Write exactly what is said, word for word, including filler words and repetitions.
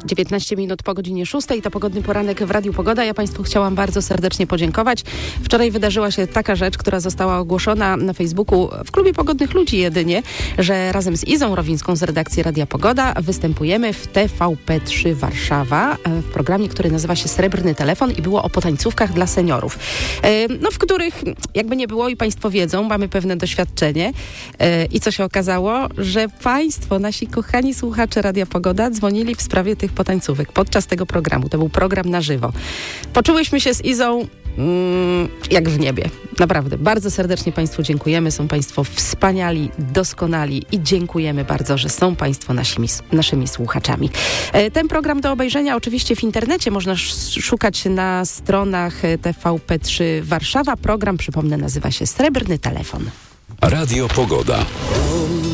dziewiętnaście minut po godzinie szóstej, to pogodny poranek w Radiu Pogoda. Ja Państwu chciałam bardzo serdecznie podziękować. Wczoraj wydarzyła się taka rzecz, która została ogłoszona na Facebooku w Klubie Pogodnych Ludzi jedynie, że razem z Izą Rowińską z redakcji Radia Pogoda występujemy w T V P trzy Warszawa w programie, który nazywa się Srebrny Telefon i było o potańcówkach dla seniorów. No, w których, jakby nie było i Państwo wiedzą, mamy pewne doświadczenie. I co się okazało? Że Państwo, nasi kochani słuchacze Radia Pogoda dzwonili w sprawie tych potańcówek podczas tego programu. To był program na żywo. Poczułyśmy się z Izą mm, jak w niebie. Naprawdę. Bardzo serdecznie Państwu dziękujemy. Są Państwo wspaniali, doskonali i dziękujemy bardzo, że są Państwo naszymi, naszymi słuchaczami. E, ten program do obejrzenia oczywiście w internecie. Można sz- szukać na stronach T V P trzy Warszawa. Program, przypomnę, nazywa się Srebrny Telefon. Radio Pogoda.